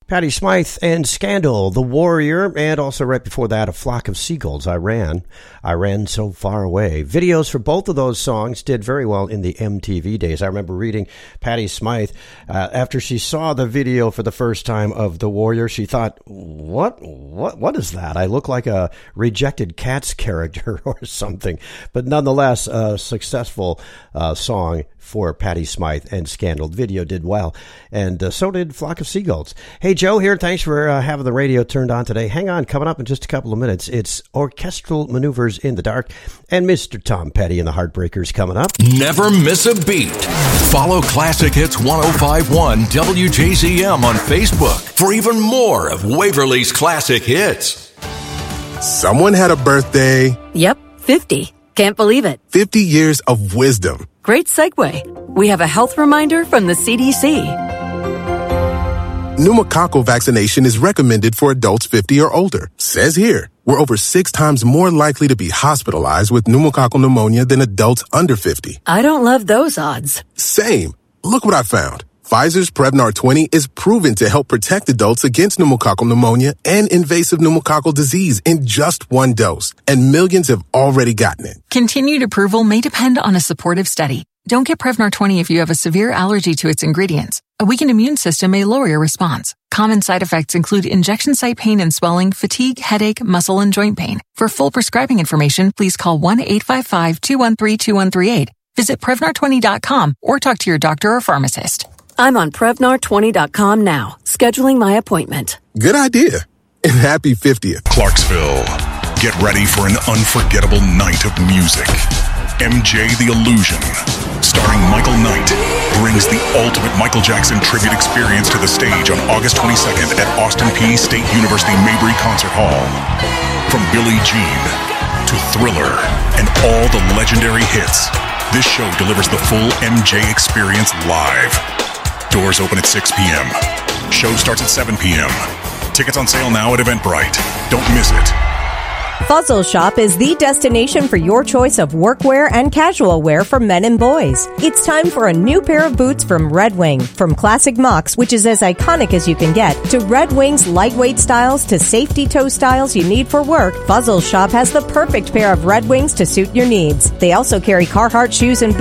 Patti Smyth and Scandal, The Warrior, and also right before that, A Flock of Seagulls, I Ran So Far Away. Videos for both of those songs did very well in the MTV days. I remember reading Patti Smyth, after she saw the video for the first time of The Warrior, she thought, what is that? I look like a rejected Cats character or something. But nonetheless, a successful song for Patti Smyth and Scandal. The video did well, and so did Flock of Seagulls. Hey, Joe here. Thanks for having the radio turned on today. Hang on, coming up in just a couple of minutes, it's Orchestral Maneuvers in the Dark and Mr. Tom Petty and the Heartbreakers coming up. Never miss a beat. Follow Classic Hits 105.1 WJZM on Facebook for even more of Waverly's classic hits. Someone had a birthday. Yep, 50. Can't believe it. 50 years of wisdom. Great segue. We have a health reminder from the CDC. Pneumococcal vaccination is recommended for adults 50 or older. Says here, we're over 6 times more likely to be hospitalized with pneumococcal pneumonia than adults under 50. I don't love those odds. Same. Look what I found. Pfizer's Prevnar 20 is proven to help protect adults against pneumococcal pneumonia and invasive pneumococcal disease in just 1 dose, and millions have already gotten it. Continued approval may depend on a supportive study. Don't get Prevnar 20 if you have a severe allergy to its ingredients. A weakened immune system may lower your response. Common side effects include injection site pain and swelling, fatigue, headache, muscle, and joint pain. For full prescribing information, please call 1-855-213-2138. Visit Prevnar20.com or talk to your doctor or pharmacist. I'm on Prevnar20.com now, scheduling my appointment. Good idea. And happy 50th. Clarksville, get ready for an unforgettable night of music. MJ the Illusion, starring Michael Knight, brings the ultimate Michael Jackson tribute experience to the stage on August 22nd at Austin Peay State University Mabry Concert Hall. From Billie Jean to Thriller and all the legendary hits, this show delivers the full MJ experience live. Doors open at 6 p.m. Show starts at 7 p.m. Tickets on sale now at Eventbrite. Don't miss it. Fuzzle Shop is the destination for your choice of workwear and casual wear for men and boys. It's time for a new pair of boots from Red Wing. From classic mocks, which is as iconic as you can get, to Red Wing's lightweight styles to safety toe styles you need for work, Fuzzle Shop has the perfect pair of Red Wings to suit your needs. They also carry Carhartt shoes and boots